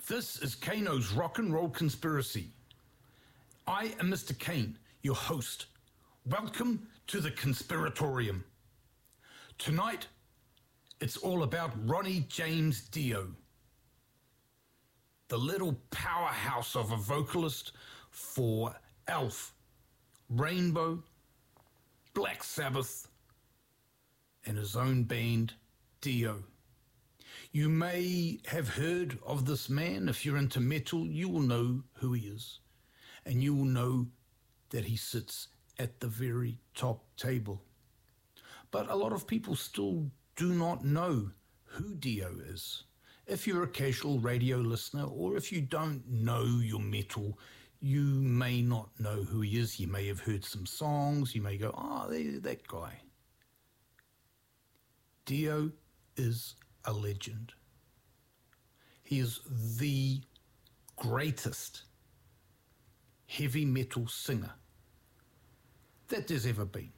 This is Kano's Rock and Roll Conspiracy. I am Mr. Kane, your host. Welcome to the Conspiratorium. Tonight, it's all about Ronnie James Dio, the little powerhouse of a vocalist for Elf, Rainbow, Black Sabbath, and his own band, Dio. You may have heard of this man. If you're into metal, you will know who he is. And you will know that he sits at the very top table. But a lot of people still do not know who Dio is. If you're a casual radio listener, or if you don't know your metal, you may not know who he is. You may have heard some songs. You may go, oh, that guy. Dio is a legend. He is the greatest heavy metal singer that there's ever been.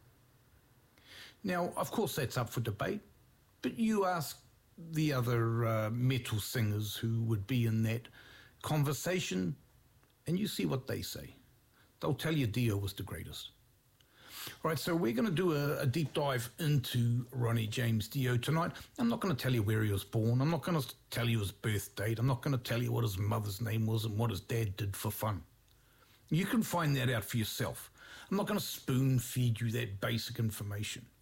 Now, of course, that's up for debate, but you ask the other metal singers who would be in that conversation, and you see what they say. They'll tell you Dio was the greatest. All right, so we're going to do a deep dive into Ronnie James Dio tonight. I'm not going to tell you where he was born. I'm not going to tell you his birth date. I'm not going to tell you what his mother's name was and what his dad did for fun. You can find that out for yourself. I'm not going to spoon feed you that basic information.